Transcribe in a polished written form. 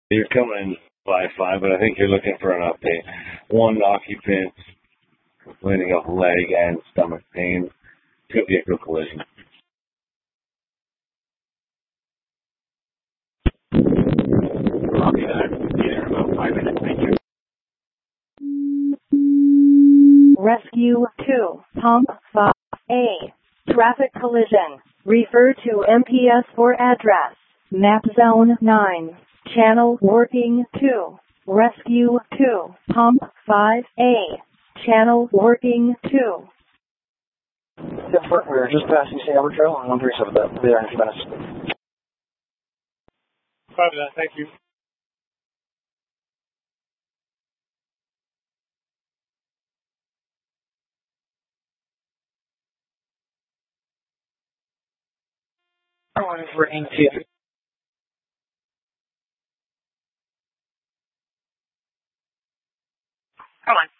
You're coming in by 5, but I think you're looking for an update. One occupant complaining of leg and stomach pain. Two vehicle collision. Copy that. Be there in about 5 minutes. Thank you. Rescue 2, Pump 5A. Traffic collision. Refer to MPS for address. Map zone 9. Channel working 2. Rescue 2, Pump 5A. Channel working 2. Yeah, we're just passing St. Albert Trail on 137. We'll be there in a few minutes. Copy that. Thank you. Calling for AT. Come on.